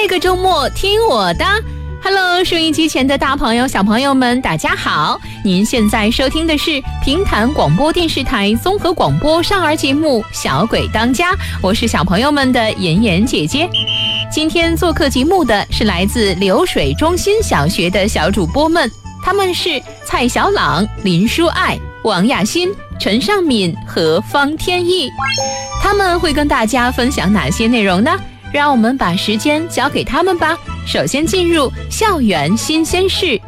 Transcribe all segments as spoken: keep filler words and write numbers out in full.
这个周末听我的。Hello， 收音机前的大朋友小朋友们大家好，您现在收听的是平潭广播电视台综合广播少儿节目小鬼当家，我是小朋友们的妍妍姐姐。今天做客节目的是来自流水中心小学的小主播们，他们是蔡小朗、林淑爱、王雅欣、陈尚敏和方天意。他们会跟大家分享哪些内容呢？让我们把时间交给他们吧。首先进入校园新鲜事。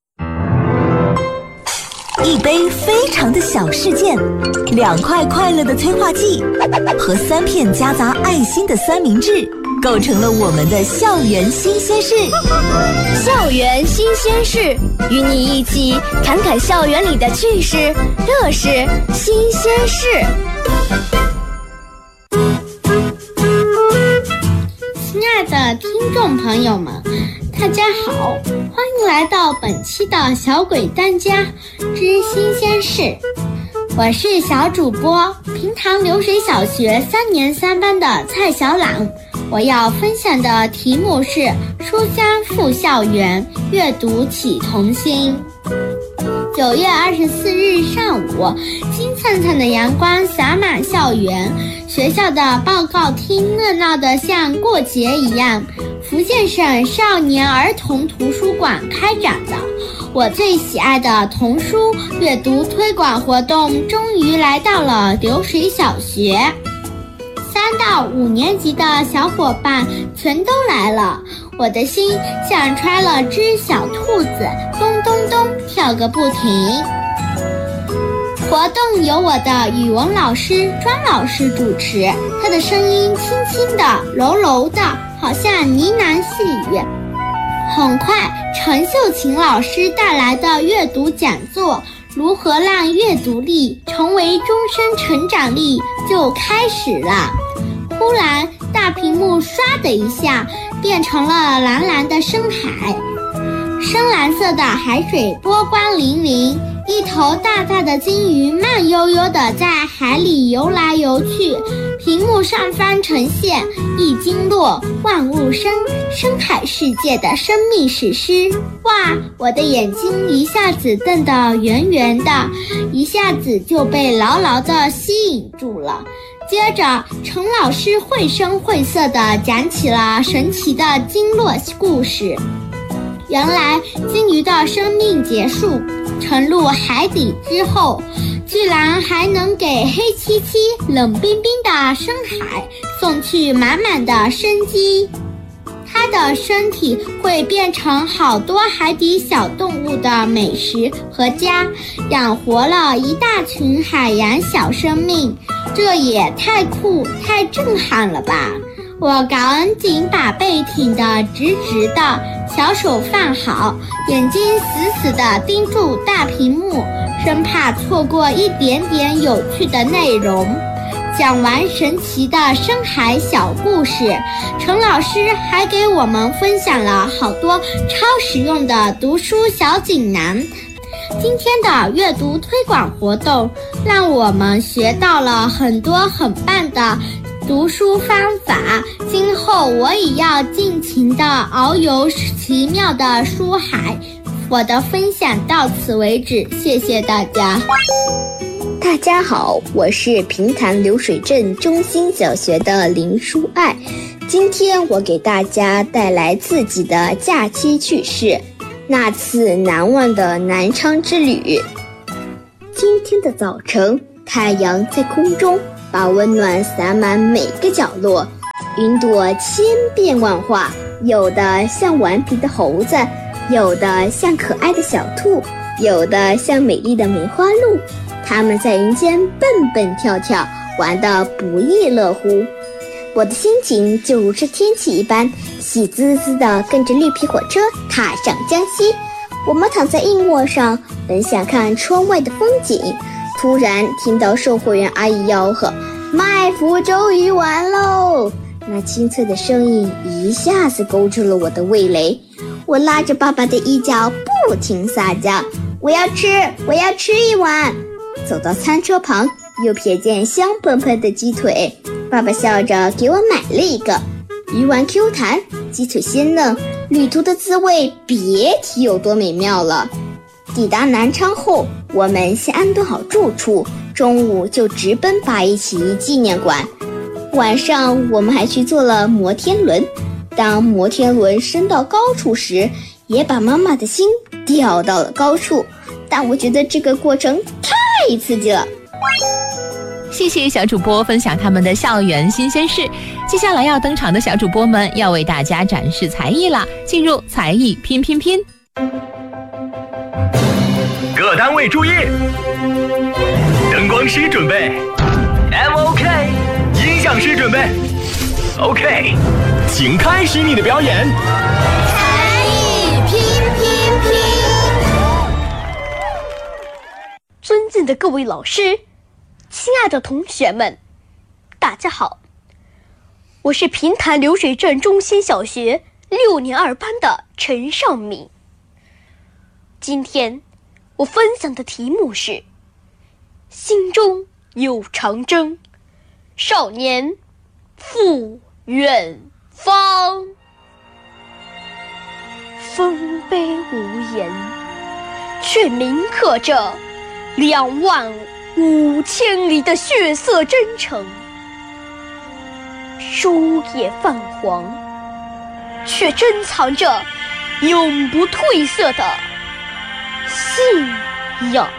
一杯非常的小事件，两块快乐的催化剂和三片夹杂爱心的三明治，构成了我们的校园新鲜事。 校园新鲜事，与你一起侃侃校园里的趣事、乐事、新鲜事。 亲爱的听众朋友们，大家好，欢迎来到本期的小鬼当家之新鲜事。我是小主播平塘流水小学三年三班的蔡小朗，我要分享的题目是书香赴校园，阅读启童心。九月二十四日上午，金灿灿的阳光洒满校园，学校的报告厅热闹得像过节一样。福建省少年儿童图书馆开展的我最喜爱的童书阅读推广活动终于来到了流水小学。三到五年级的小伙伴全都来了，我的心像揣了只小兔子，咚咚咚跳个不停。活动由我的语文老师庄老师主持，他的声音轻轻的、柔柔的，好像呢喃细语。很快，陈秀琴老师带来的阅读讲座《如何让阅读力成为终身成长力》就开始了。忽然，大屏幕唰的一下变成了蓝蓝的深海，深蓝色的海水波光粼粼，一头大大的金鱼慢悠悠地在海里游来游去，屏幕上方呈现一经络万物生，深海世界的生命史诗。哇，我的眼睛一下子瞪得圆圆的，一下子就被牢牢地吸引住了。接着，陈老师绘声绘色地讲起了神奇的经络故事。原来，金鱼的生命结束，沉入海底之后，居然还能给黑漆漆、冷冰冰的深海送去满满的生机。它的身体会变成好多海底小动物的美食和家，养活了一大群海洋小生命，这也太酷太震撼了吧！我赶紧把背挺得直直的，小手放好，眼睛死死地盯住大屏幕，生怕错过一点点有趣的内容。讲完神奇的深海小故事，陈老师还给我们分享了好多超实用的读书小锦囊。今天的阅读推广活动让我们学到了很多很棒的读书方法，今后我也要尽情地遨游奇妙的书海。我的分享到此为止，谢谢大家。 大家好，我是平潭流水镇中心小学的林淑爱。今天我给大家带来自己的假期趣事，那次难忘的南昌之旅。今天的早晨，太阳在空中把温暖洒满每个角落，云朵千变万化，有的像顽皮的猴子，有的像可爱的小兔，有的像美丽的梅花鹿。它们在云间蹦蹦跳跳，玩得不亦乐乎。我的心情就如这天气一般，喜滋滋地跟着绿皮火车踏上江西。我们躺在硬卧上，本想看窗外的风景，突然听到售货员阿姨吆喝：“卖福州鱼丸喽！”那清脆的声音一下子勾住了我的味蕾。我拉着爸爸的衣角不停撒娇：“我要吃，我要吃一碗！”走到餐车旁，又瞥见香喷喷的鸡腿，爸爸笑着给我买了一个。鱼丸 Q 弹， 鸡腿鲜嫩，旅途的滋味别提有多美妙了。抵达南昌后，我们先安顿好住处，中午就直奔八一起义纪念馆。晚上我们还去坐了摩天轮，当摩天轮升到高处时，也把妈妈的心吊到了高处，但我觉得这个过程太刺激了。 谢谢小主播分享他们的校园新鲜事。接下来要登场的小主播们要为大家展示才艺了，进入才艺拼拼拼。 各单位注意，灯光师准备 M O K， 音响师准备 OK， 请开始你的表演。 才艺拼拼拼。 尊敬的各位老师，亲爱的同学们，大家好，我是平潭流水镇中心小学六年二班的陈尚敏。今天我分享的题目是心中有长征，少年赴远方。丰碑无言，却铭刻着两万五千里的血色征程。书页泛黄，却珍藏着永不褪色的信仰。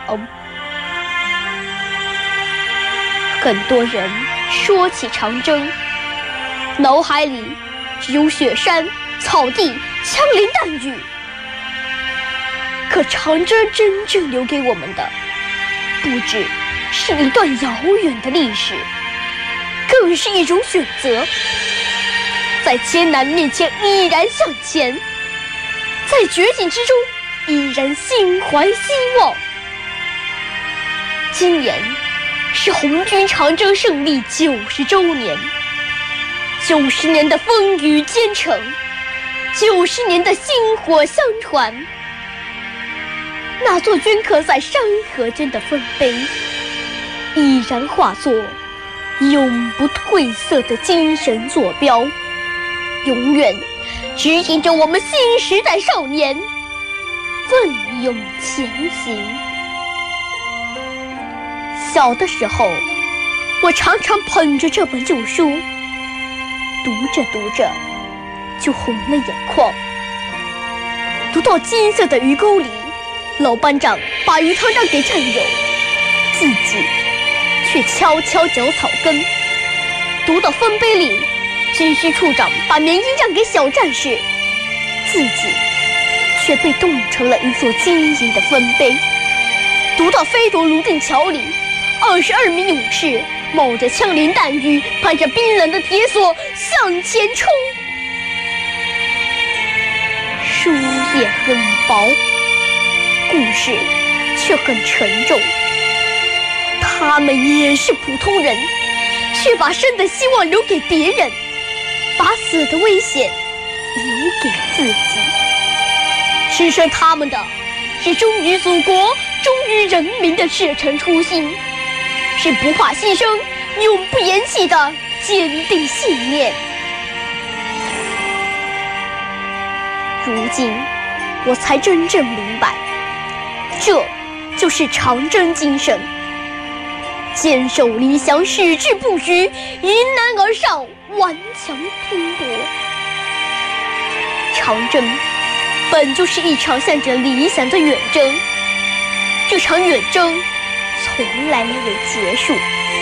很多人说起长征，脑海里只有雪山、草地、枪林弹雨。可长征真正留给我们的，不只是一段遥远的历史，更是一种选择。在艰难面前毅然向前，在绝境之中依然心怀希望。今年是红军长征胜利九十周年，九十年的风雨兼程，九十年的薪火相传。那座镌刻在山河间的丰碑，已然化作永不褪色的精神坐标，永远指引着我们新时代少年奋勇前行。小的时候，我常常捧着这本旧书，读着读着就红了眼眶。读到金色的鱼沟里，老班长把鱼汤让给战友，自己却悄悄嚼草根。读到丰碑里，军需处长把棉衣让给小战士，自己却被冻成了一座晶莹的丰碑。读到飞夺泸定桥里，二十二名勇士冒着枪林弹雨，攀着冰冷的铁索向前冲。书页很薄，故事却很沉重。他们也是普通人，却把生的希望留给别人，把死的危险留给自己。支撑他们的是忠于祖国、忠于人民的赤诚初心，是不怕牺牲、永不言弃的坚定信念。如今我才真正明白，这就是长征精神，坚守理想，矢志不渝，迎难而上，顽强拼搏。长征本就是一场向着理想的远征，这场远征从来没有结束，